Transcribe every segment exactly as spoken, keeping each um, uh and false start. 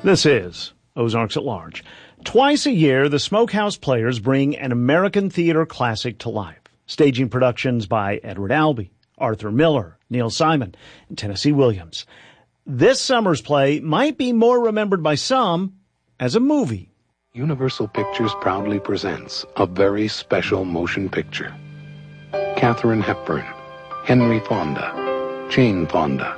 This is Ozarks at Large. Twice a year, the Smokehouse Players bring an American theater classic to life, staging productions by Edward Albee, Arthur Miller, Neil Simon, and Tennessee Williams. This summer's play might be more remembered by some as a movie. Universal Pictures proudly presents a very special motion picture. Katharine Hepburn, Henry Fonda, Jane Fonda,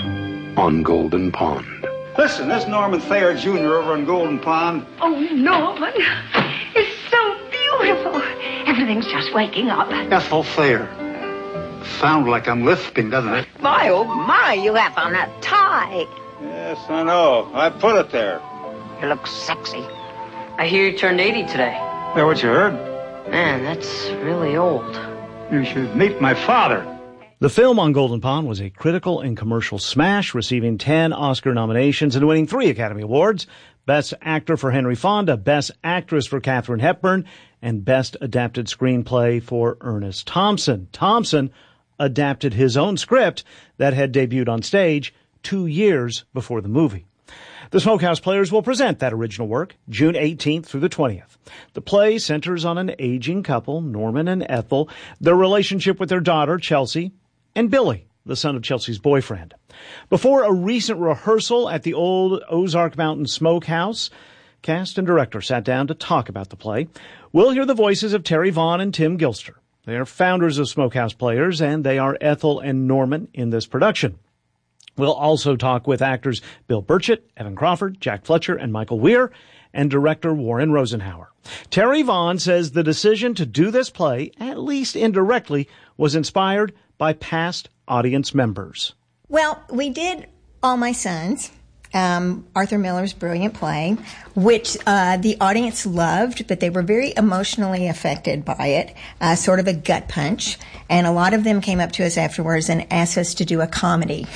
on Golden Pond. Listen, this Norman Thayer Junior over on Golden Pond. Oh, Norman, it's so beautiful. Everything's just waking up. Ethel Thayer. Sounds like I'm lisping, doesn't it? My, oh, my, you have on a tie. Yes, I know. I put it there. You look sexy. I hear you turned eighty today. That what you heard? Man, that's really old. You should meet my father. The film on Golden Pond was a critical and commercial smash, receiving ten Oscar nominations and winning three Academy Awards. Best Actor for Henry Fonda, Best Actress for Katharine Hepburn, and Best Adapted Screenplay for Ernest Thompson. Thompson adapted his own script that had debuted on stage two years before the movie. The Smokehouse Players will present that original work June eighteenth through the twentieth. The play centers on an aging couple, Norman and Ethel, their relationship with their daughter, Chelsea, and Billy, the son of Chelsea's boyfriend. Before a recent rehearsal at the old Ozark Mountain Smokehouse, cast and director sat down to talk about the play. We'll hear the voices of Terry Vaughn and Tim Gilster. They are founders of Smokehouse Players, and they are Ethel and Norman in this production. We'll also talk with actors Bill Burchett, Evan Crawford, Jack Fletcher, and Michael Weir, and director Warren Rosenhauer. Terry Vaughn says the decision to do this play, at least indirectly, was inspired by past audience members. Well, we did All My Sons, um, Arthur Miller's brilliant play, which uh, the audience loved, but they were very emotionally affected by it, uh, sort of a gut punch. And a lot of them came up to us afterwards and asked us to do a comedy.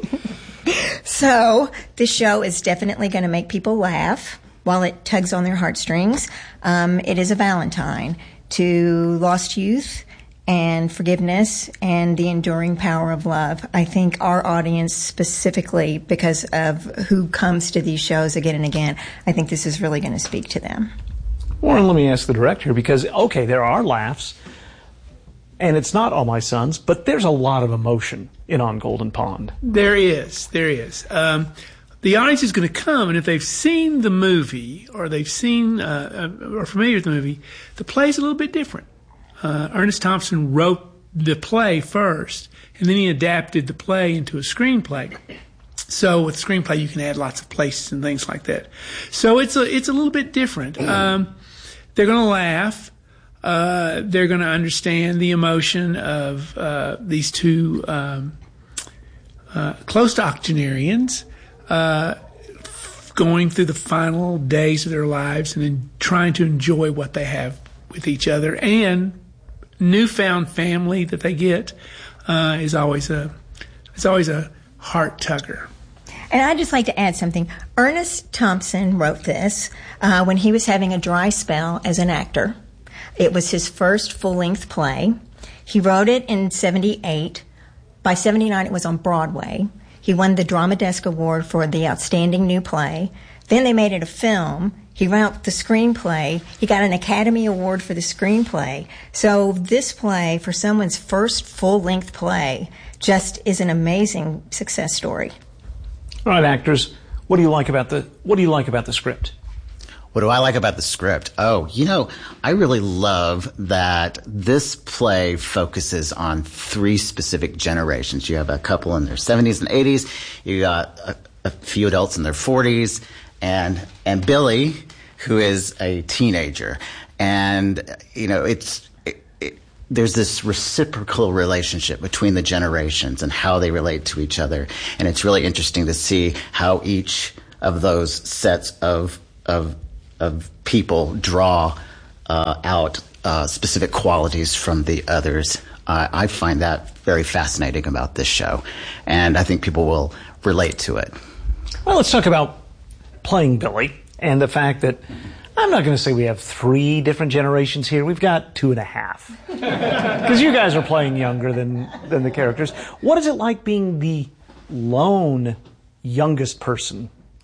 So this show is definitely going to make people laugh while it tugs on their heartstrings. Um, it is a Valentine to lost youth and forgiveness and the enduring power of love. I think our audience specifically, because of who comes to these shows again and again, I think this is really going to speak to them. Warren, let me ask the director, because, okay, there are laughs, and it's not All My Sons, but there's a lot of emotion in On Golden Pond. There is. There is. Um, the audience is going to come, and if they've seen the movie or they've seen uh, or are familiar with the movie, the play's a little bit different. Uh, Ernest Thompson wrote the play first, and then he adapted the play into a screenplay. So with screenplay, you can add lots of places and things like that. So it's a it's a little bit different. Um, they're going to laugh. Uh, they're going to understand the emotion of uh, these two um, uh, close to octogenarians uh, going through the final days of their lives and then trying to enjoy what they have with each other, and newfound family that they get uh, is always a it's always a heart tugger. And I'd just like to add something. Ernest Thompson wrote this uh, when he was having a dry spell as an actor. It was his first full-length play. He wrote it in seventy-eight. By seventy-nine, it was on Broadway. He won the Drama Desk Award for the Outstanding New Play. Then they made it a film. He wrote the screenplay. He got an Academy Award for the screenplay. So this play, for someone's first full-length play, just is an amazing success story. All right, actors, what do you like about the what do you like about the script? What do I like about the script? Oh, you know, I really love that this play focuses on three specific generations. You have a couple in their seventies and eighties. You got a, a few adults in their forties, and and Billy, who is a teenager. And, you know, it's it, it, there's this reciprocal relationship between the generations and how they relate to each other. And it's really interesting to see how each of those sets of of of people draw uh, out uh, specific qualities from the others. Uh, I find that very fascinating about this show, and I think people will relate to it. Well, let's talk about playing Billy and the fact that I'm not going to say we have three different generations here. We've got two and a half, because you guys are playing younger than, than the characters. What is it like being the lone youngest person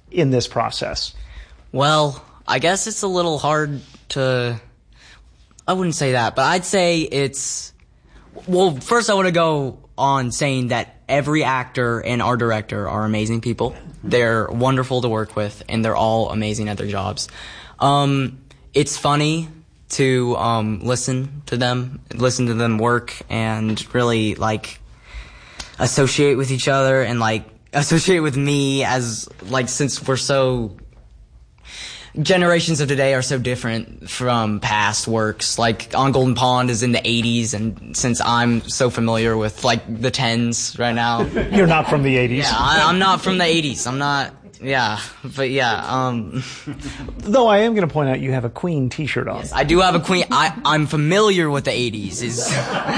in this process? Well, I guess it's a little hard to... I wouldn't say that, but I'd say it's... Well, first I want to go on saying that every actor and our director are amazing people. They're wonderful to work with, and they're all amazing at their jobs. Um, it's funny to um, listen to them, listen to them work, and really, like, associate with each other and, like, associate with me as, like, since we're so... Generations of today are so different from past works. Like, On Golden Pond is in the eighties, and since I'm so familiar with, like, the tens right now... You're not from the eighties. Yeah, I, I'm not from the eighties. I'm not... Yeah, but yeah. Um, Though I am going to point out you have a Queen t-shirt on. Yes, I do have a Queen... I, I'm familiar with the eighties. Is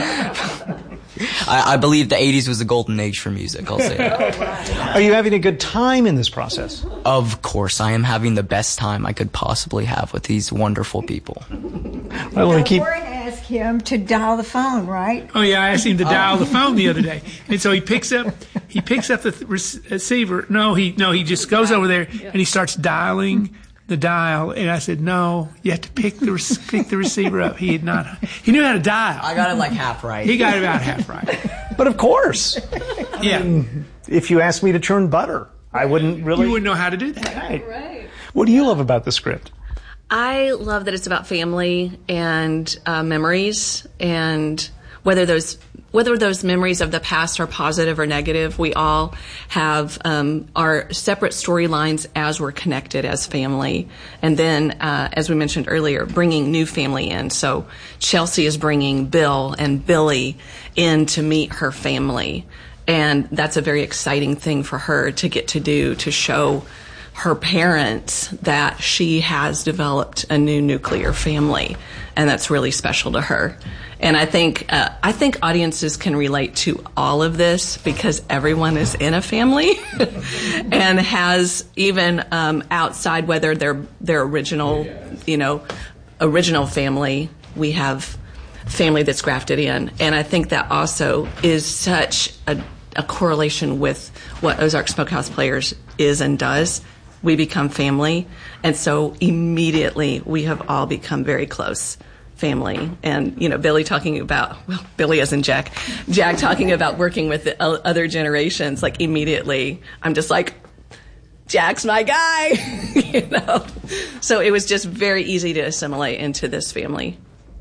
I, I believe the eighties was the golden age for music, I'll say that. Are you having a good time in this process? Of course, I am having the best time I could possibly have with these wonderful people. Well, let me keep... Warren asked him to dial the phone, right? Oh yeah, I asked him to dial the phone the other day, and so he picks up, he picks up the th- receiver. No, he no, he just goes over there and he starts dialing the dial. And I said, no, you have to pick the re- pick the receiver up. He had not. He knew how to dial. I got it like half right. He got it about half right. But of course, yeah. I mean, if you asked me to churn butter, I wouldn't really. You wouldn't know how to do that. Right. Right. What do you love about the script? I love that it's about family and uh, memories, and whether those whether those memories of the past are positive or negative, we all have um, our separate storylines as we're connected as family. And then, uh, as we mentioned earlier, bringing new family in. So Chelsea is bringing Bill and Billy in to meet her family, and that's a very exciting thing for her to get to do, to show her parents that she has developed a new nuclear family, and that's really special to her. And I think uh, I think audiences can relate to all of this because everyone is in a family and has even um, outside, whether they're their original, you know, original family, we have family that's grafted in, and I think that also is such a, a correlation with what Ozark Smokehouse Players is and does. We become family, and so immediately we have all become very close family. And, you know, Billy talking about, well, Billy as in Jack, Jack talking about working with the other generations, like immediately I'm just like, Jack's my guy, you know. So it was just very easy to assimilate into this family.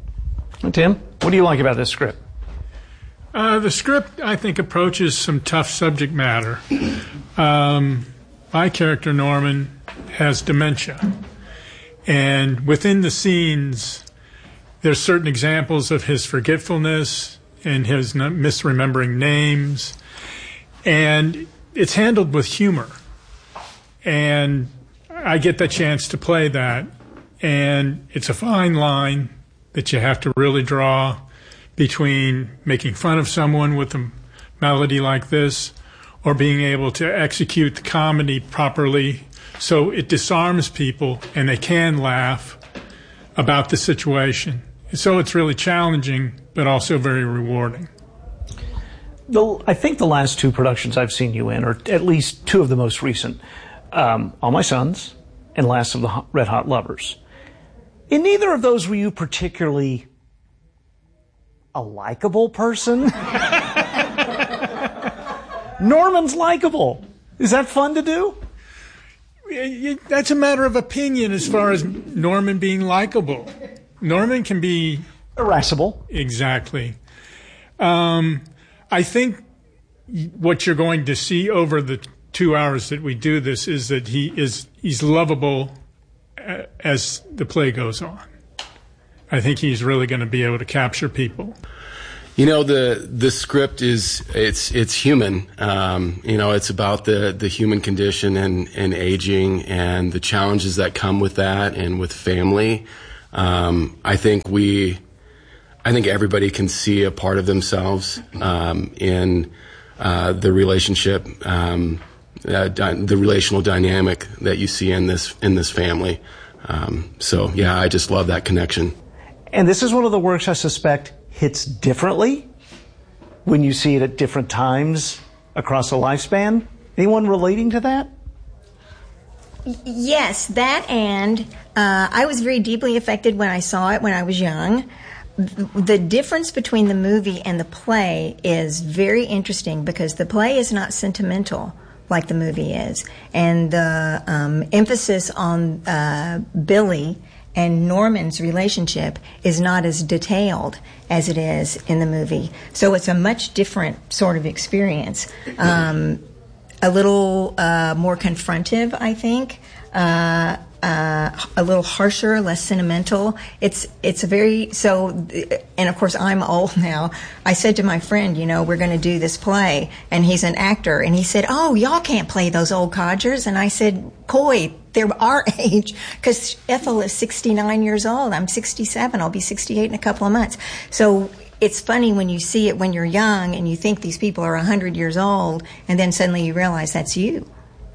Tim, what do you like about this script? Uh, the script, I think, approaches some tough subject matter. Um... My character, Norman, has dementia. And within the scenes, there's certain examples of his forgetfulness and his misremembering names. And it's handled with humor. And I get the chance to play that. And it's a fine line that you have to really draw between making fun of someone with a melody like this or being able to execute the comedy properly so it disarms people and they can laugh about the situation. So it's really challenging, but also very rewarding. The, I think the last two productions I've seen you in, or at least two of the most recent, um, All My Sons and Last of the Red Hot Lovers. In neither of those were you particularly a likable person. Norman's likable. Is that fun to do? That's a matter of opinion as far as Norman being likable. Norman can be irascible. Exactly. Um, I think what you're going to see over the two hours that we do this is that he is he's lovable as the play goes on. I think he's really going to be able to capture people. You know, the the script is it's it's human. Um, you know, it's about the, the human condition and, and aging and the challenges that come with that and with family. Um, I think we, I think everybody can see a part of themselves um, in uh, the relationship, um, uh, di- the relational dynamic that you see in this in this family. Um, so yeah, I just love that connection. And this is one of the works I suspect hits differently when you see it at different times across a lifespan. Anyone relating to that? Yes, that and uh, I was very deeply affected when I saw it when I was young. The difference between the movie and the play is very interesting because the play is not sentimental like the movie is. And the um, emphasis on uh, Billy and Norman's relationship is not as detailed as it is in the movie. So it's a much different sort of experience. Um, a little uh, more confrontive, I think. Uh, uh, a little harsher, less sentimental. It's it's a very so, and of course I'm old now. I said to my friend, you know, we're going to do this play, and he's an actor, and he said, "Oh, y'all can't play those old codgers." And I said, "Coy, they're our age," because Ethel is sixty-nine years old. I'm sixty-seven. I'll be sixty-eight in a couple of months. So it's funny when you see it when you're young and you think these people are one hundred years old, and then suddenly you realize that's you.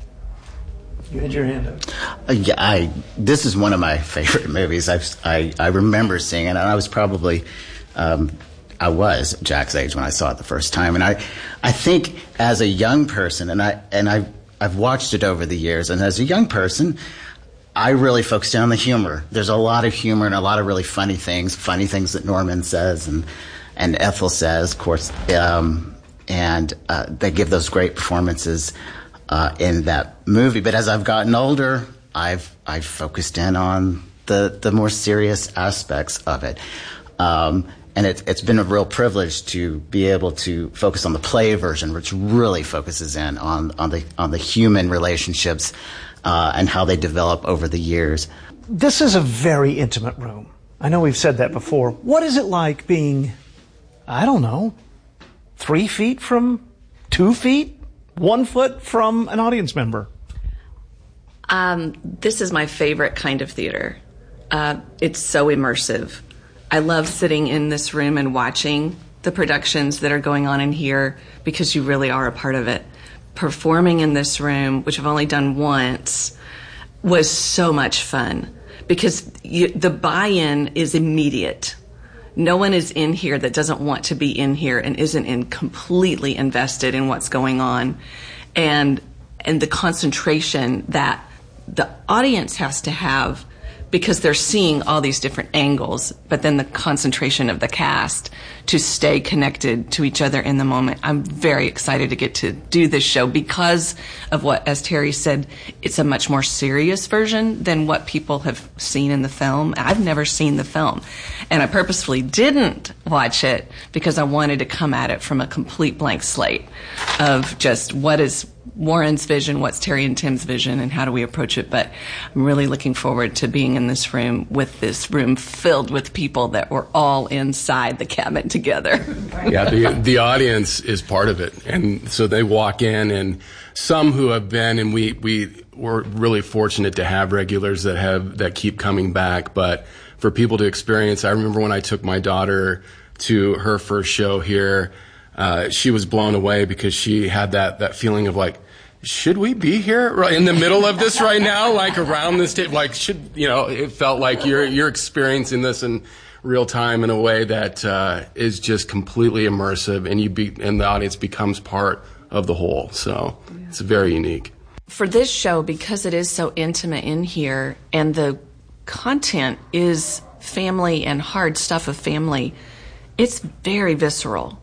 You had your hand up. Uh, yeah, I. This is one of my favorite movies. I've, I I remember seeing it, and I was probably, um, I was Jack's age when I saw it the first time, and I, I think as a young person, and I and I I've watched it over the years, and as a young person, I really focused on the humor. There's a lot of humor and a lot of really funny things, funny things that Norman says and and Ethel says, of course, um, and uh, they give those great performances. Uh, in that movie, but as I've gotten older, I've I've focused in on the the more serious aspects of it, um, and it's it's been a real privilege to be able to focus on the play version, which really focuses in on on the on the human relationships uh, and how they develop over the years. This is a very intimate room. I know we've said that before. What is it like being, I don't know, three feet from two feet? One foot from an audience member? Um, this is my favorite kind of theater. Uh, it's so immersive. I love sitting in this room and watching the productions that are going on in here because you really are a part of it. Performing in this room, which I've only done once, was so much fun because you, the buy-in is immediate. No one is in here that doesn't want to be in here and isn't in completely invested in what's going on. And and the concentration that the audience has to have because they're seeing all these different angles, but then the concentration of the cast to stay connected to each other in the moment. I'm very excited to get to do this show because of what, as Terry said, it's a much more serious version than what people have seen in the film. I've never seen the film, and I purposefully didn't watch it because I wanted to come at it from a complete blank slate of just what is Warren's vision, what's Terry and Tim's vision, and how do we approach it. But I'm really looking forward to being in this room with this room filled with people that were all inside the cabin together. Yeah, the the audience is part of it, and so they walk in, and some who have been, and we we we're really fortunate to have regulars that have that keep coming back. But for people to experience, I remember when I took my daughter to her first show here. Uh, she was blown away because she had that, that feeling of like, should we be here right in the middle of this right now? Like around this table, like should, you know, it felt like you're, you're experiencing this in real time in a way that, uh, is just completely immersive and you be, and the audience becomes part of the whole. So yeah. It's very unique. For this show, because it is so intimate in here and the content is family and hard stuff of family, it's very visceral.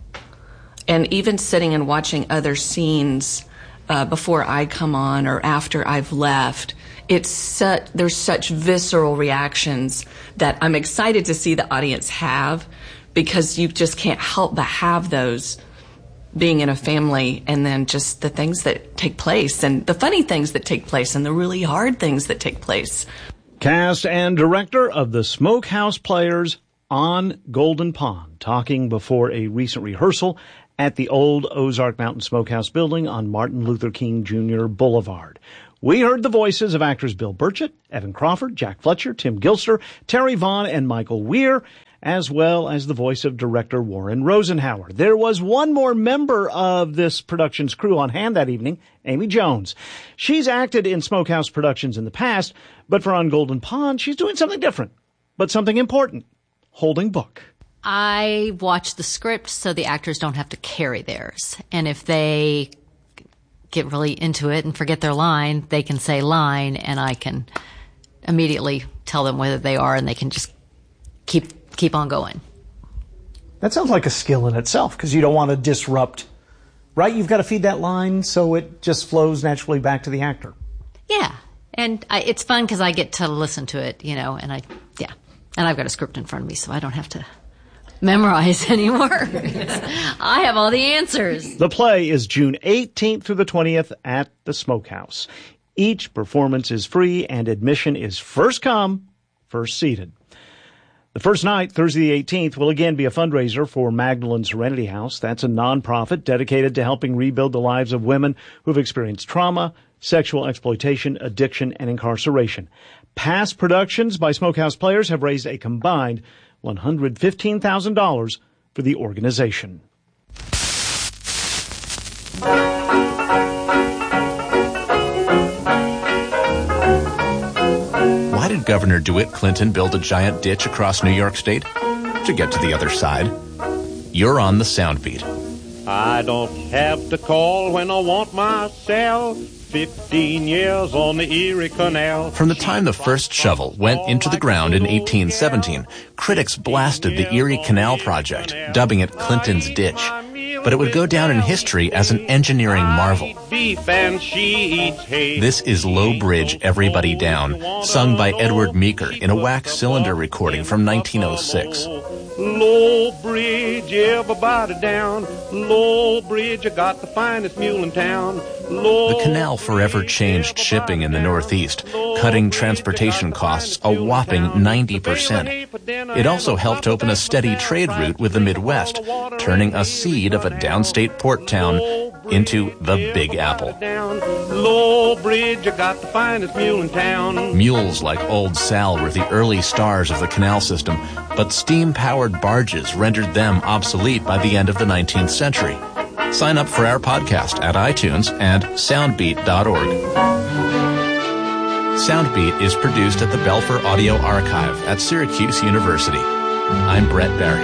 And even sitting and watching other scenes uh, before I come on or after I've left, it's such, there's such visceral reactions that I'm excited to see the audience have because you just can't help but have those being in a family and then just the things that take place and the funny things that take place and the really hard things that take place. Cast and director of the Smokehouse Players on Golden Pond, talking before a recent rehearsal at the old Ozark Mountain Smokehouse building on Martin Luther King Junior Boulevard. We heard the voices of actors Bill Burchett, Evan Crawford, Jack Fletcher, Tim Gilster, Terry Vaughn, and Michael Weir, as well as the voice of director Warren Rosenhauer. There was one more member of this production's crew on hand that evening, Amy Jones. She's acted in Smokehouse productions in the past, but for On Golden Pond, she's doing something different, but something important, holding book. I watch the script so the actors don't have to carry theirs. And if they get really into it and forget their line, they can say line, and I can immediately tell them whether they are, and they can just keep keep on going. That sounds like a skill in itself, because you don't want to disrupt, right? You've got to feed that line so it just flows naturally back to the actor. Yeah, and I, it's fun because I get to listen to it, you know, and I, yeah, and I've got a script in front of me, so I don't have to memorize anymore. I have all the answers. The play is June eighteenth through the twentieth at the Smokehouse. Each performance is free, and admission is first come, first seated. The first night, Thursday the eighteenth, will again be a fundraiser for Magdalene Serenity House. That's a nonprofit dedicated to helping rebuild the lives of women who've experienced trauma, sexual exploitation, addiction, and incarceration. Past productions by Smokehouse players have raised a combined one hundred fifteen thousand dollars for the organization. Why did Governor DeWitt Clinton build a giant ditch across New York State? To get to the other side. You're on the Soundbeat. I don't have to call when I want myself. Fifteen years on the Erie Canal. From the time the first shovel went into the ground in eighteen seventeen, critics blasted the Erie Canal project, dubbing it Clinton's Ditch. But it would go down in history as an engineering marvel. This is Low Bridge, Everybody Down, sung by Edward Meeker in a wax cylinder recording from nineteen oh six. Low Bridge, everybody down. Low Bridge, I got the finest mule in town. Low the canal forever changed shipping in the Northeast, cutting transportation costs a whopping ninety percent. It also helped open a steady trade route with the Midwest, turning a seed of a downstate port town into the Big Apple. Low Bridge, I got the finest mule in town. Mules like Old Sal were the early stars of the canal system, but steam-powered barges rendered them obsolete by the end of the nineteenth century. Sign up for our podcast at iTunes and soundbeat dot org. Soundbeat is produced at the Belfer Audio Archive at Syracuse University. I'm Brett Barry.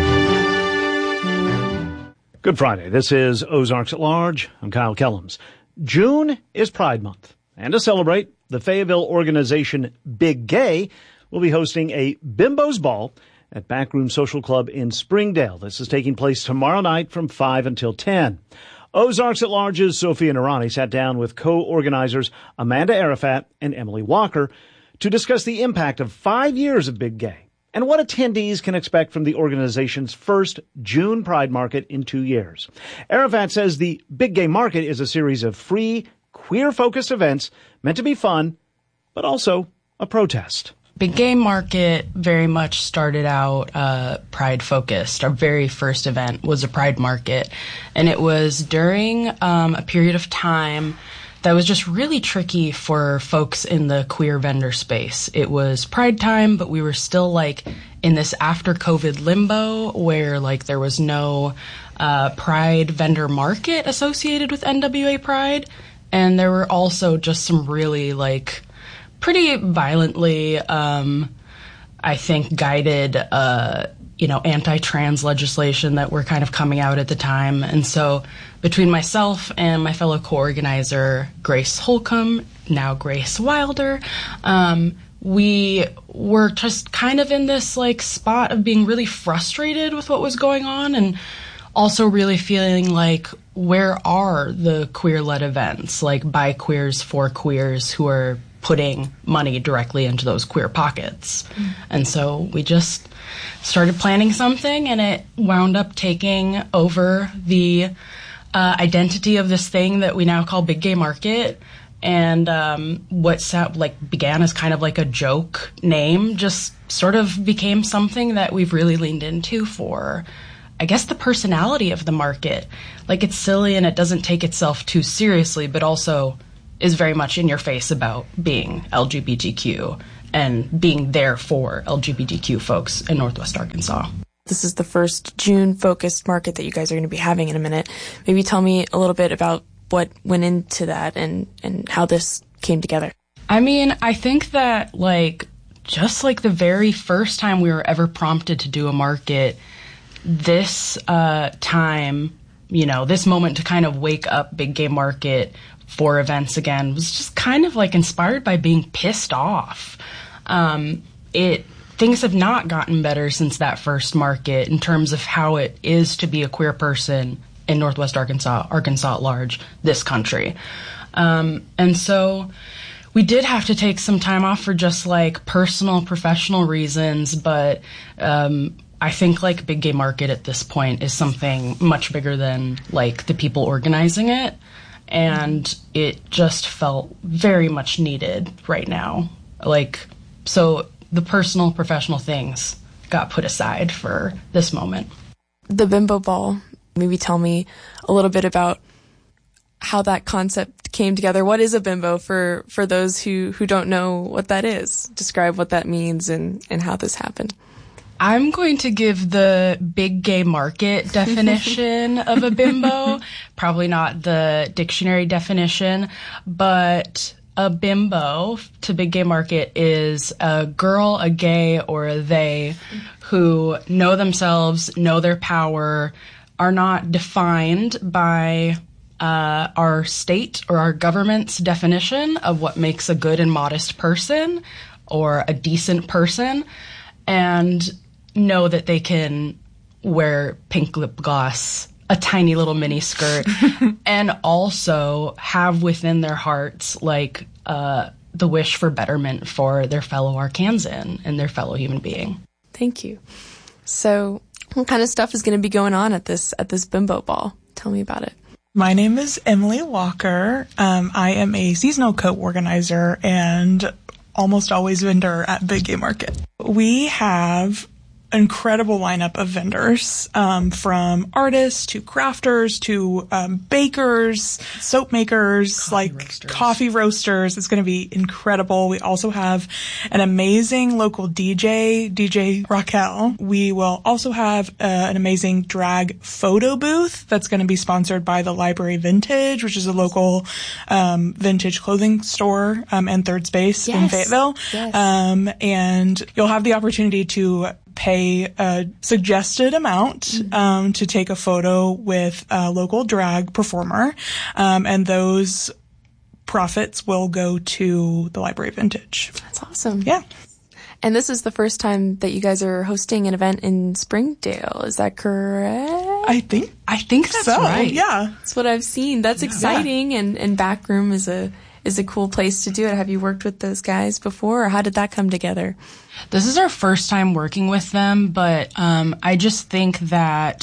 Good Friday. This is Ozarks at Large. I'm Kyle Kellums. June is Pride Month. And to celebrate, the Fayetteville organization Big Gay will be hosting a Bimbo's Ball at Backroom Social Club in Springdale. This is taking place tomorrow night from five until ten. Ozarks at Large's Sophia Narani sat down with co-organizers Amanda Arafat and Emily Walker to discuss the impact of five years of Big Gay and what attendees can expect from the organization's first June Pride Market in two years. Arafat says the Big Gay Market is a series of free, queer-focused events meant to be fun, but also a protest. Big Gay Market very much started out uh, Pride-focused. Our very first event was a Pride Market, and it was during um, a period of time that was just really tricky for folks in the queer vendor space. It was Pride time, but we were still like in this after COVID limbo where like there was no uh, Pride vendor market associated with N W A Pride. And there were also just some really like pretty violently, um, I think, guided, uh, you know, anti-trans legislation that were kind of coming out at the time. And so between myself and my fellow co-organizer, Grace Holcomb, now Grace Wilder, um, we were just kind of in this like spot of being really frustrated with what was going on and also really feeling like, where are the queer-led events, like by queers for queers who are putting money directly into those queer pockets? Mm. And so we just started planning something, and it wound up taking over the uh, identity of this thing that we now call Big Gay Market. And um, what sa- like began as kind of like a joke name just sort of became something that we've really leaned into for, I guess, the personality of the market. Like, it's silly and it doesn't take itself too seriously, but also is very much in your face about being L G B T Q and being there for L G B T Q folks in Northwest Arkansas. This is the first June-focused market that you guys are going to be having in a minute. Maybe tell me a little bit about what went into that and, and how this came together. I mean, I think that, like, just like the very first time we were ever prompted to do a market, this uh, time you know, this moment to kind of wake up Big Game Market for events again was just kind of like inspired by being pissed off. Um, it things have not gotten better since that first market in terms of how it is to be a queer person in Northwest Arkansas, Arkansas at large, this country. Um, and so we did have to take some time off for just like personal, professional reasons, but um, I think like Big Game Market at this point is something much bigger than like the people organizing it. And it just felt very much needed right now. Like, so the personal, professional things got put aside for this moment. The Bimbo Ball, maybe tell me a little bit about how that concept came together. What is a bimbo for, for those who, who don't know what that is? Describe what that means and, and how this happened. I'm going to give the Big Gay Market definition of a bimbo, probably not the dictionary definition, but a bimbo to Big Gay Market is a girl, a gay, or a they who know themselves, know their power, are not defined by uh, our state or our government's definition of what makes a good and modest person or a decent person, and know that they can wear pink lip gloss, a tiny little mini skirt, and also have within their hearts like uh, the wish for betterment for their fellow Arkansan and their fellow human being. Thank you. So, what kind of stuff is going to be going on at this at this Bimbo Ball? Tell me about it. My name is Emily Walker. Um, I am a seasonal co-organizer and almost always vendor at Big Game Market. We have incredible lineup of vendors, um, from artists to crafters to um, bakers, soap makers, coffee like roasters. coffee roasters. It's going to be incredible. We also have an amazing local D J, D J Raquel. We will also have uh, an amazing drag photo booth that's going to be sponsored by the Library Vintage, which is a local um, vintage clothing store um, and third space yes. in Fayetteville. Yes. Um, and you'll have the opportunity to pay a suggested amount um, to take a photo with a local drag performer, um, and those profits will go to the Library Vintage. That's awesome. Yeah. And this is the first time that you guys are hosting an event in Springdale. Is that correct? I think I think that's so. right. Yeah, that's what I've seen. That's yeah. exciting, and and Backroom is a is a cool place to do it. Have you worked with those guys before, or how did that come together? This is our first time working with them, but um, I just think that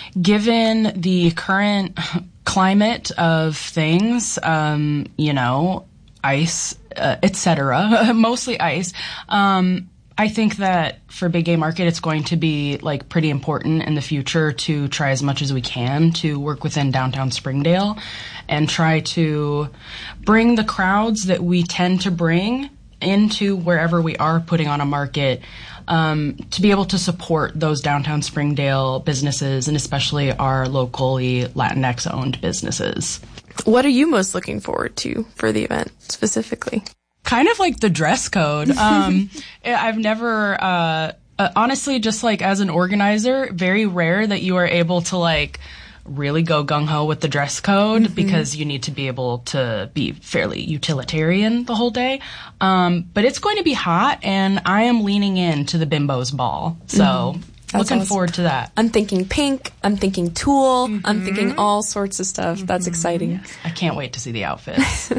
given the current climate of things, um, you know, ice, uh, et cetera, mostly ice, um, I think that for Big Gay Market, it's going to be like pretty important in the future to try as much as we can to work within downtown Springdale and try to bring the crowds that we tend to bring into wherever we are putting on a market, um, to be able to support those downtown Springdale businesses and especially our locally Latinx-owned businesses. What are you most looking forward to for the event specifically? Kind of like the dress code. Um, I've never, uh, uh, honestly, just like as an organizer, very rare that you are able to like really go gung-ho with the dress code mm-hmm. because you need to be able to be fairly utilitarian the whole day. Um, but it's going to be hot, and I am leaning into the Bimbo's Ball. So mm-hmm. looking awesome. forward to that. I'm thinking pink. I'm thinking tulle. Mm-hmm. I'm thinking all sorts of stuff. Mm-hmm. That's exciting. Yes. I can't wait to see the outfits.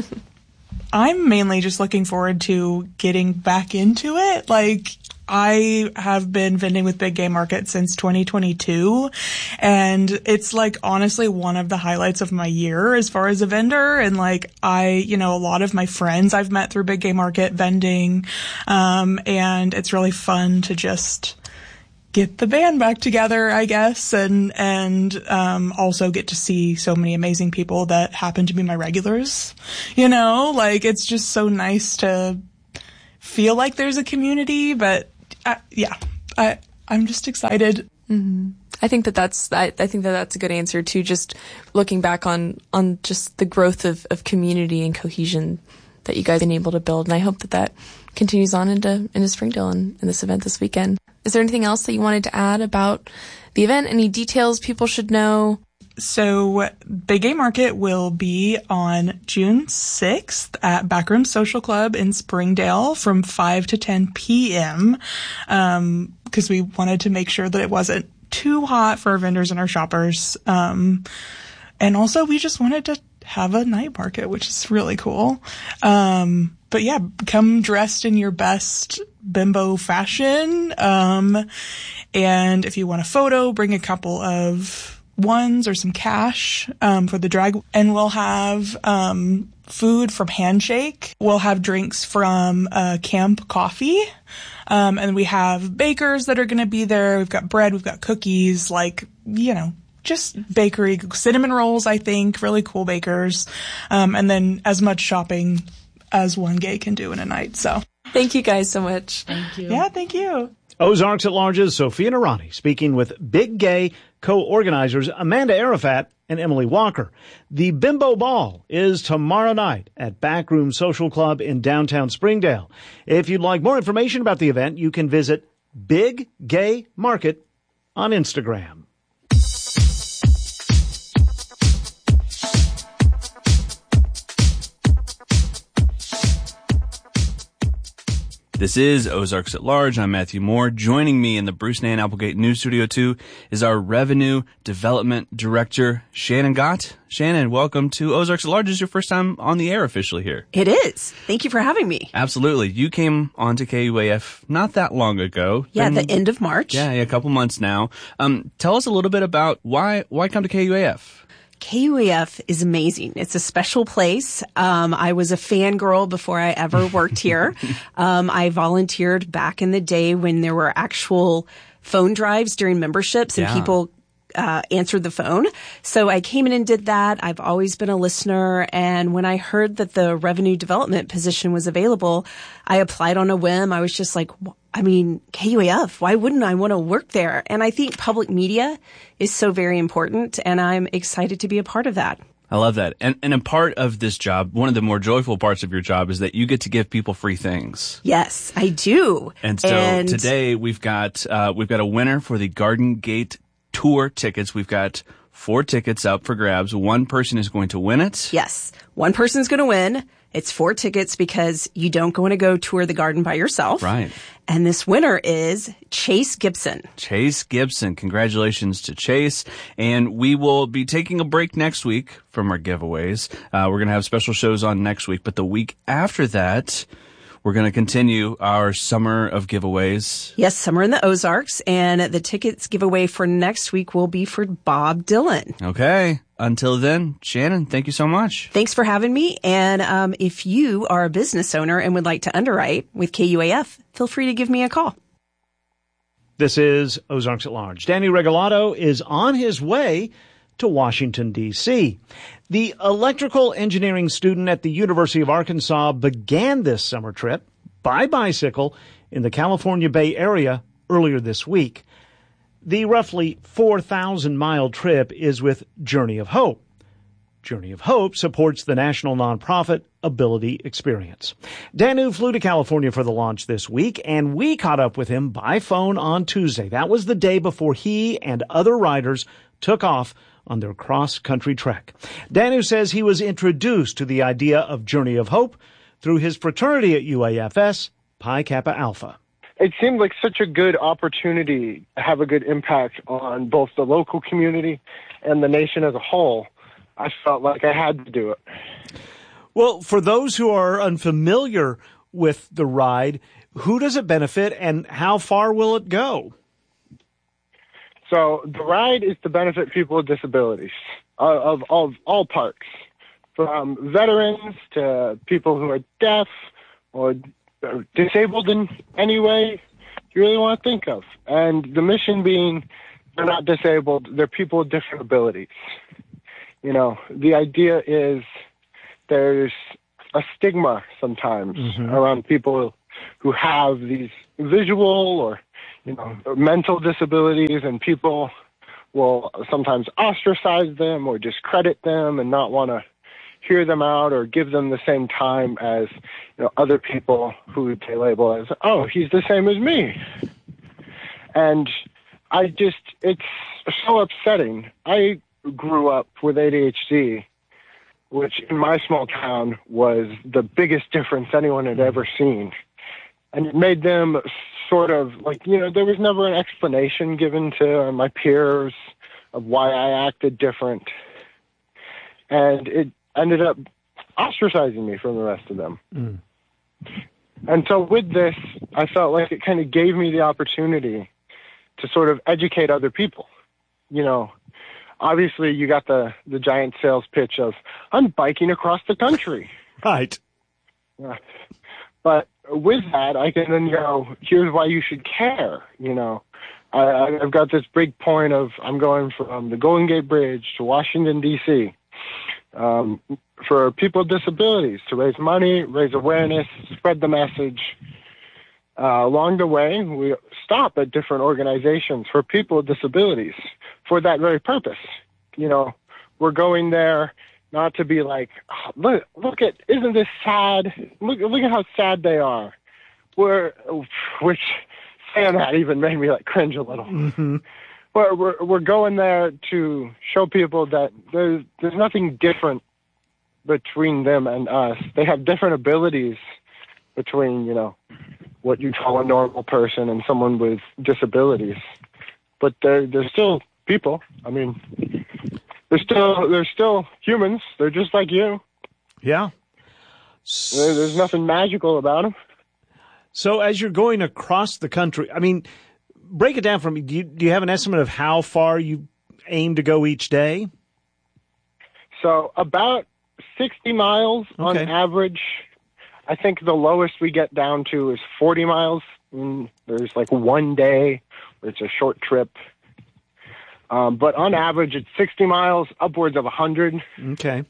I'm mainly just looking forward to getting back into it. Like, I have been vending with Big Gay Market since twenty twenty-two, and it's like honestly one of the highlights of my year as far as a vendor. And like I, you know, a lot of my friends I've met through Big Gay Market vending, um, and it's really fun to just get the band back together, I guess, and and um, also get to see so many amazing people that happen to be my regulars. You know, like it's just so nice to feel like there's a community, but. Uh, yeah, I, I'm just excited. Mm-hmm. I think that that's, I, I think that that's a good answer too. Just looking back on, on just the growth of, of community and cohesion that you guys have been able to build. And I hope that that continues on into, into Springdale and in this event this weekend. Is there anything else that you wanted to add about the event? Any details people should know? So Big Gay Market will be on June sixth at Backroom Social Club in Springdale from five to ten p.m. Um, because we wanted to make sure that it wasn't too hot for our vendors and our shoppers. Um, and also we just wanted to have a night market, which is really cool. Um, but yeah, come dressed in your best bimbo fashion. Um, and if you want a photo, bring a couple of ones or some cash um, for the drag. And we'll have um, food from Handshake. We'll have drinks from uh, Camp Coffee. Um, and we have bakers that are going to be there. We've got bread. We've got cookies, like, you know, just bakery, cinnamon rolls, I think, really cool bakers. Um, and then as much shopping as one gay can do in a night. So thank you guys so much. Thank you. Yeah, thank you. Ozarks at Large's Sophia Narani speaking with Big Gay co-organizers Amanda Arafat and Emily Walker. The Bimbo Ball is tomorrow night at Backroom Social Club in downtown Springdale. If you'd like more information about the event, you can visit Big Gay Market on Instagram. This is Ozarks at Large. I'm Matthew Moore. Joining me in the Bruce Nan Applegate News Studio two is our Revenue Development Director, Shannon Gott. Shannon, welcome to Ozarks at Large. This is your first time on the air officially here. It is. Thank you for having me. Absolutely. You came onto K U A F not that long ago. Yeah, Been, the end of March. Yeah, yeah, a couple months now. Um, tell us a little bit about why why come to K U A F? K U A F is amazing. It's a special place. Um, I was a fangirl before I ever worked here. Um, I volunteered back in the day when there were actual phone drives during memberships and Yeah. people uh, answered the phone. So I came in and did that. I've always been a listener. And when I heard that the revenue development position was available, I applied on a whim. I was just like, I mean, K U A F, why wouldn't I want to work there? And I think public media is so very important, and I'm excited to be a part of that. I love that. And, and a part of this job, one of the more joyful parts of your job is that you get to give people free things. Yes, I do. And so and today we've got, uh, we've got a winner for the Garden Gate Tour tickets. We've got four tickets up for grabs. One person is going to win it. Yes. One person's going to win. It's four tickets because you don't want to go tour the garden by yourself. Right. And this winner is Chase Gibson. Chase Gibson. Congratulations to Chase. And we will be taking a break next week from our giveaways. Uh, we're going to have special shows on next week, but the week after that, we're going to continue our summer of giveaways. Yes, Summer in the Ozarks. And the tickets giveaway for next week will be for Bob Dylan. Okay. Until then, Shannon, thank you so much. Thanks for having me. And um, if you are a business owner and would like to underwrite with K U A F, feel free to give me a call. This is Ozarks at Large. Danny Regalado is on his way to Washington, D C The electrical engineering student at the University of Arkansas began this summer trip by bicycle in the California Bay Area earlier this week. The roughly four thousand mile trip is with Journey of Hope. Journey of Hope supports the national nonprofit Ability Experience. Danu flew to California for the launch this week, and we caught up with him by phone on Tuesday. That was the day before he and other riders took off on their cross-country trek. Danu says he was introduced to the idea of Journey of Hope through his fraternity at U A F S, Pi Kappa Alpha. It seemed like such a good opportunity to have a good impact on both the local community and the nation as a whole. I felt like I had to do it. Well, for those who are unfamiliar with the ride, who does it benefit and how far will it go? So the ride is to benefit people with disabilities uh, of, of all parts, from veterans to people who are deaf or disabled in any way you really want to think of. And the mission being, they're not disabled, they're people with different abilities. You know, the idea is there's a stigma sometimes mm-hmm. around people who have these visual or, you know, mental disabilities, and people will sometimes ostracize them or discredit them and not want to hear them out or give them the same time as, you know, other people who they label as, oh, he's the same as me. And I just, it's so upsetting. I grew up with A D H D, which in my small town was the biggest difference anyone had ever seen. And it made them sort of like, you know, there was never an explanation given to my peers of why I acted different. And it ended up ostracizing me from the rest of them. Mm. And so with this, I felt like it kind of gave me the opportunity to sort of educate other people. You know, obviously you got the, the giant sales pitch of, I'm biking across the country. Right. Uh, but with that, I can then go, here's why you should care. You know, I, I've got this big point of, I'm going from the Golden Gate Bridge to Washington, D C, um, for people with disabilities, to raise money, raise awareness, spread the message. Uh, along the way, we stop at different organizations for people with disabilities for that very purpose. You know, we're going there not to be like, oh, look, look at, isn't this sad? Look, look at how sad they are. We're, which saying that even made me like cringe a little. Mm-hmm. We're, we're, we're going there to show people that there's, there's nothing different between them and us. They have different abilities between, you know, what you call a normal person and someone with disabilities. But they're, they're still people. I mean, they're still, they're still humans. They're just like you. Yeah. There, there's nothing magical about them. So as you're going across the country, I mean, break it down for me. Do you, do you have an estimate of how far you aim to go each day? So about sixty miles Okay. on average. I think the lowest we get down to is forty miles. And there's like one day where it's a short trip. Um, but on average, it's sixty miles, upwards of one hundred. Okay.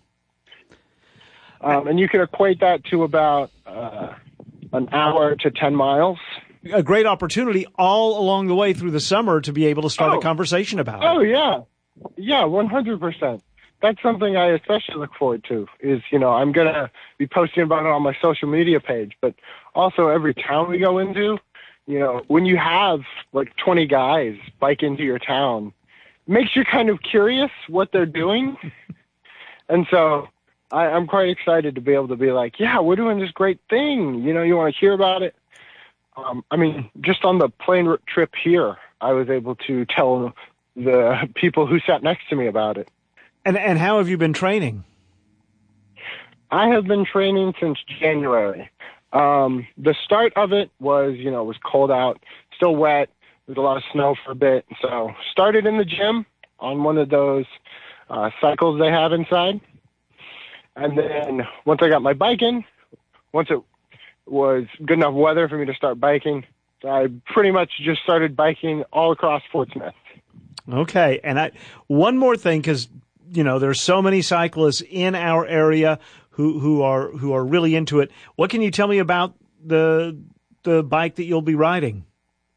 Um, and you can equate that to about uh, an hour to ten miles. A great opportunity all along the way through the summer to be able to start Oh. a conversation about Oh, it. yeah. Yeah, one hundred percent. That's something I especially look forward to is, you know, I'm going to be posting about it on my social media page, but also every town we go into, you know, when you have like twenty guys bike into your town, it makes you kind of curious what they're doing. And so I, I'm quite excited to be able to be like, yeah, we're doing this great thing. You know, you want to hear about it? Um, I mean, just on the plane r- trip here, I was able to tell the people who sat next to me about it. And and how have you been training? I have been training since January. Um, the start of it was, you know, it was cold out, still wet. There was a lot of snow for a bit. So started in the gym on one of those uh, cycles they have inside. And then once I got my bike in, once it was good enough weather for me to start biking, I pretty much just started biking all across Fort Smith. Okay. And I one more thing, because, you know, there's so many cyclists in our area who, who are who are really into it. What can you tell me about the the bike that you'll be riding?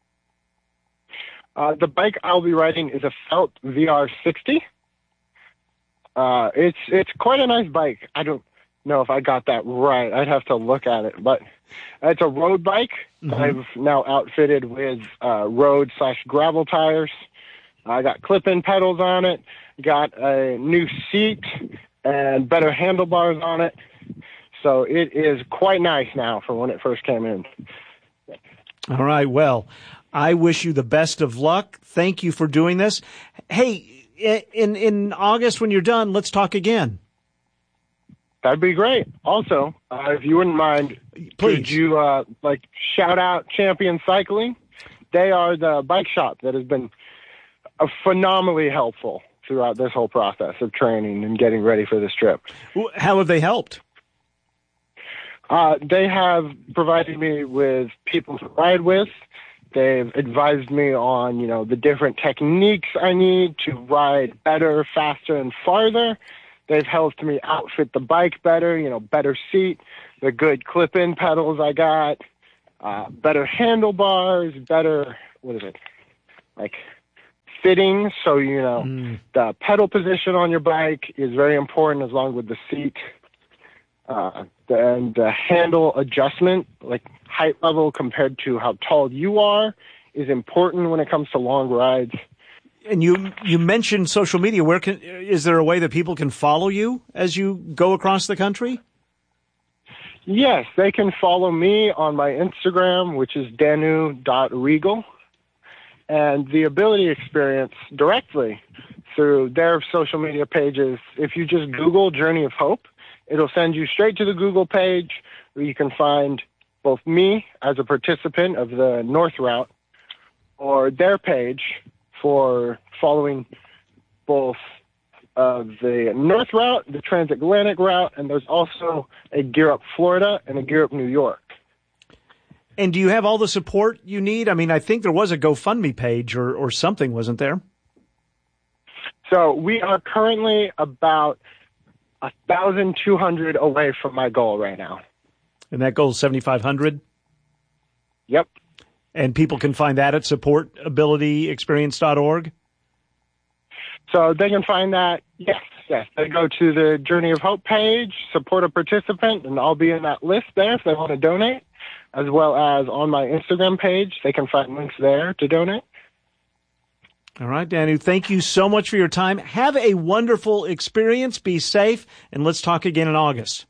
Uh, the bike I'll be riding is a Felt V R sixty. Uh, it's it's quite a nice bike. I don't know if I got that right. I'd have to look at it, but it's a road bike. Mm-hmm. I've now outfitted with uh, road slash gravel tires. I got clip-in pedals on it. Got a new seat and better handlebars on it. So it is quite nice now from when it first came in. All right. Well, I wish you the best of luck. Thank you for doing this. Hey, in in August when you're done, let's talk again. That'd be great. Also, uh, if you wouldn't mind, Please. could you uh, like shout out Champion Cycling? They are the bike shop that has been uh, phenomenally helpful throughout this whole process of training and getting ready for this trip. How have they helped? Uh, they have provided me with people to ride with. They've advised me on, you know, the different techniques I need to ride better, faster, and farther. They've helped me outfit the bike better, you know, better seat, the good clip-in pedals I got, uh, better handlebars, better, what is it, like fitting. So, you know, mm. the pedal position on your bike is very important along with the seat. Uh, and the handle adjustment, like height level compared to how tall you are, is important when it comes to long rides. And you you mentioned social media. Where can is there a way that people can follow you as you go across the country? Yes, they can follow me on my Instagram, which is danu dot regal, and the Ability Experience directly through their social media pages. If you just Google Journey of Hope, it'll send you straight to the Google page where you can find both me as a participant of the North Route or their page for following both uh, the North Route, the Transatlantic Route, and there's also a Gear Up Florida and a Gear Up New York. And do you have all the support you need? I mean, I think there was a GoFundMe page or, or something, wasn't there? So we are currently about one thousand two hundred away from my goal right now. And that goal is seventy-five hundred? Yep. And people can find that at support ability experience dot org? So they can find that, yes, yes. They go to the Journey of Hope page, support a participant, and I'll be in that list there if they want to donate, as well as on my Instagram page. They can find links there to donate. All right, Danu, thank you so much for your time. Have a wonderful experience. Be safe, and let's talk again in August.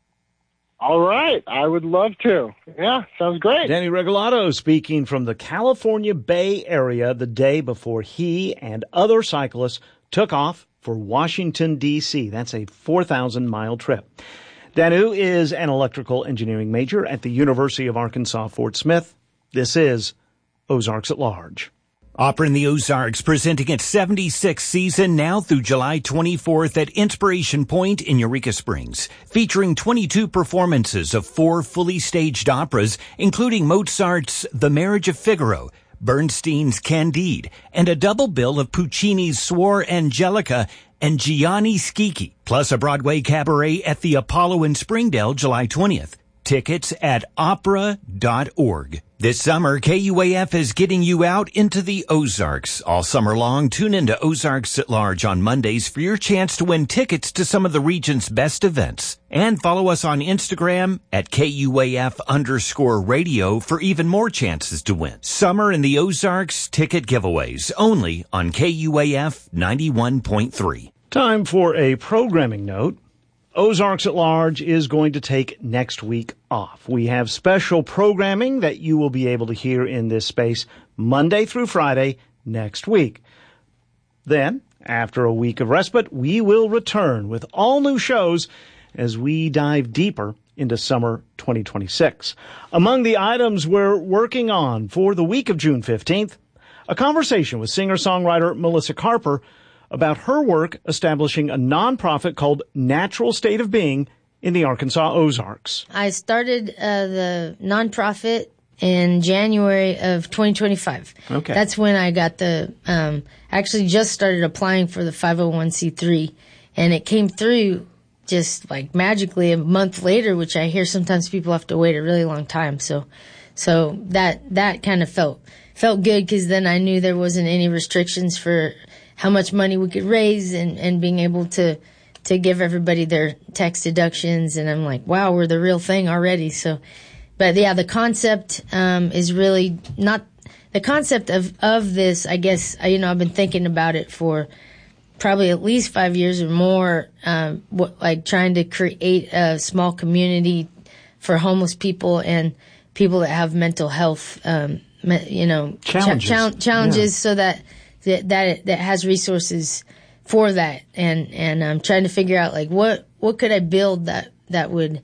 All right. I would love to. Yeah, sounds great. Danny Regalado speaking from the California Bay Area the day before he and other cyclists took off for Washington, D C That's a four thousand mile trip. Danu is an electrical engineering major at the University of Arkansas, Fort Smith. This is Ozarks at Large. Opera in the Ozarks presenting its seventy-sixth season now through July twenty-fourth at Inspiration Point in Eureka Springs, featuring twenty-two performances of four fully staged operas, including Mozart's The Marriage of Figaro, Bernstein's Candide, and a double bill of Puccini's Suor Angelica and Gianni Schicchi, plus a Broadway cabaret at the Apollo in Springdale July twentieth. Tickets at opera dot org. This summer, K U A F is getting you out into the Ozarks. All summer long, tune into Ozarks at Large on Mondays for your chance to win tickets to some of the region's best events. And follow us on Instagram at K U A F underscore radio for even more chances to win. Summer in the Ozarks ticket giveaways only on K U A F ninety-one point three. Time for a programming note. Ozarks at Large is going to take next week off. We have special programming that you will be able to hear in this space Monday through Friday next week. Then, after a week of respite, we will return with all new shows as we dive deeper into summer twenty twenty-six. Among the items we're working on for the week of June fifteenth, a conversation with singer-songwriter Melissa Carper about her work establishing a nonprofit called Natural State of Being in the Arkansas Ozarks. I started uh, the nonprofit in January of twenty twenty-five. Okay. That's when I got the, um, actually just started applying for the five oh one c three, and it came through just like magically a month later, which I hear sometimes people have to wait a really long time. So, so that, that kind of felt, felt good because then I knew there wasn't any restrictions for how much money we could raise and, and being able to, to give everybody their tax deductions. And I'm like, wow, we're the real thing already. So, but yeah, the concept, um, is really not the concept of, of this. I guess, you know, I've been thinking about it for probably at least five years or more, um, what, like trying to create a small community for homeless people and people that have mental health, um, you know, challenges, cha- challenges yeah. so that, that that that has resources for that, and and I'm trying to figure out like what what could I build that that would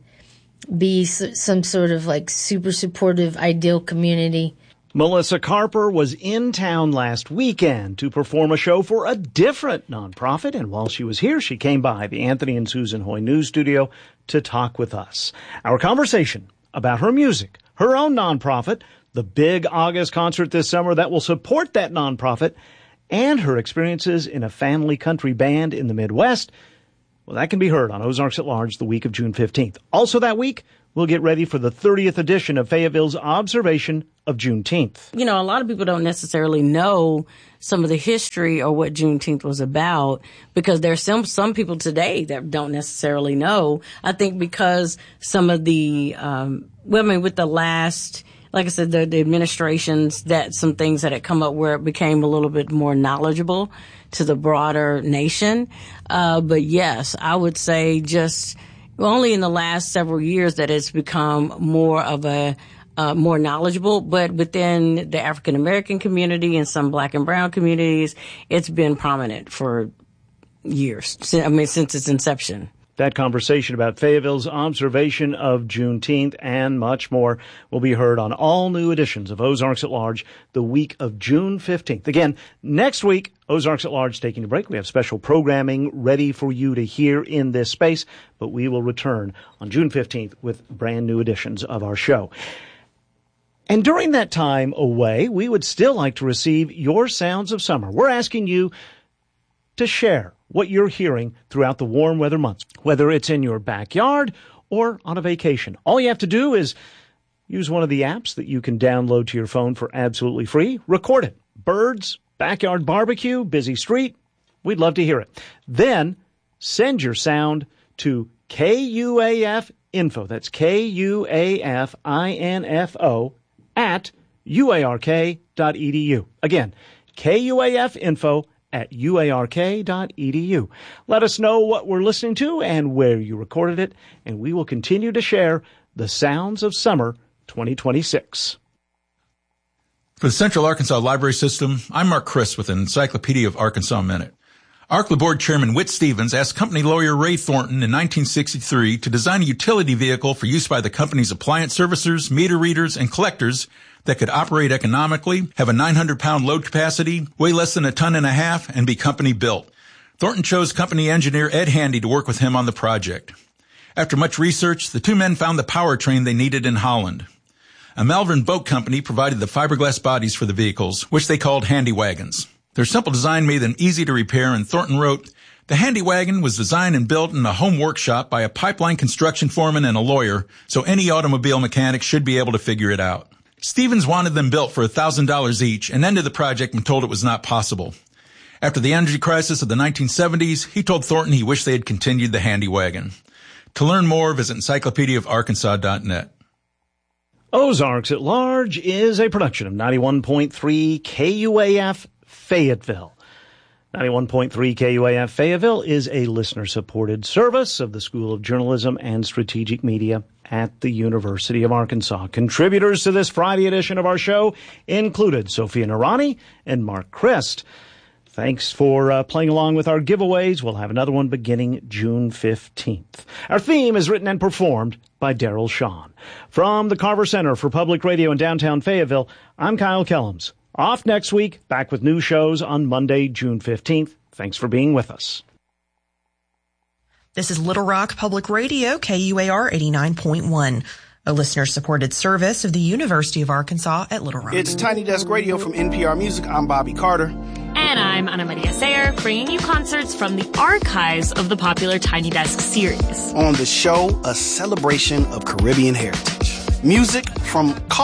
be s- some sort of like super supportive ideal community. Melissa Carper was in town last weekend to perform a show for a different nonprofit, and while she was here, she came by the Anthony and Susan Hoy News Studio to talk with us. Our conversation about her music, her own nonprofit, the big August concert this summer that will support that nonprofit, and her experiences in a family country band in the Midwest. Well, that can be heard on Ozarks at Large the week of June fifteenth. Also that week, we'll get ready for the thirtieth edition of Fayetteville's Observation of Juneteenth. You know, a lot of people don't necessarily know some of the history or what Juneteenth was about because there's some, some people today that don't necessarily know. I think because some of the, um, well, I mean, with the last like I said, the, the administrations, that some things that had come up where it became a little bit more knowledgeable to the broader nation. Uh, but yes, I would say just only in the last several years that it's become more of a Uh, more knowledgeable, but within the African American community and some black and brown communities, it's been prominent for years. I mean, since its inception. That conversation about Fayetteville's observation of Juneteenth and much more will be heard on all new editions of Ozarks at Large the week of June fifteenth. Again, next week, Ozarks at Large taking a break. We have special programming ready for you to hear in this space, but we will return on June fifteenth with brand new editions of our show. And during that time away, we would still like to receive your sounds of summer. We're asking you to share what you're hearing throughout the warm weather months, whether it's in your backyard or on a vacation. All you have to do is use one of the apps that you can download to your phone for absolutely free. Record it. Birds, backyard barbecue, busy street. We'd love to hear it. Then send your sound to K U A F info. That's K U A F I N F O at U A R K dot E D U. Again, K U A F info at U A R K dot E D U. Let us know what we're listening to and where you recorded it, and we will continue to share the sounds of summer twenty twenty-six. For the Central Arkansas Library System, I'm Mark Chris with an Encyclopedia of Arkansas Minute. A R C L A Board Chairman Whit Stevens asked company lawyer Ray Thornton in nineteen sixty-three to design a utility vehicle for use by the company's appliance servicers, meter readers, and collectors that could operate economically, have a nine hundred pound load capacity, weigh less than a ton and a half, and be company built. Thornton chose company engineer Ed Handy to work with him on the project. After much research, the two men found the powertrain they needed in Holland. A Malvern Boat Company provided the fiberglass bodies for the vehicles, which they called Handy Wagons. Their simple design made them easy to repair, and Thornton wrote, "The Handy Wagon was designed and built in a home workshop by a pipeline construction foreman and a lawyer, so any automobile mechanic should be able to figure it out." Stevens wanted them built for one thousand dollars each and ended the project when told it was not possible. After the energy crisis of the nineteen seventies, he told Thornton he wished they had continued the Handy Wagon. To learn more, visit encyclopedia of arkansas dot net. Ozarks at Large is a production of ninety-one point three K U A F Fayetteville. ninety-one point three K U A F Fayetteville is a listener-supported service of the School of Journalism and Strategic Media at the University of Arkansas. Contributors to this Friday edition of our show included Sophia Narani and Mark Christ. Thanks for uh, playing along with our giveaways. We'll have another one beginning June fifteenth. Our theme is written and performed by Daryl Shawn. From the Carver Center for Public Radio in downtown Fayetteville, I'm Kyle Kellums. Off next week, back with new shows on Monday, June fifteenth. Thanks for being with us. This is Little Rock Public Radio, K U A R eighty-nine point one, a listener-supported service of the University of Arkansas at Little Rock. It's Tiny Desk Radio from N P R Music. I'm Bobby Carter. And I'm Ana Maria Sayer, bringing you concerts from the archives of the popular Tiny Desk series. On the show, a celebration of Caribbean heritage. Music from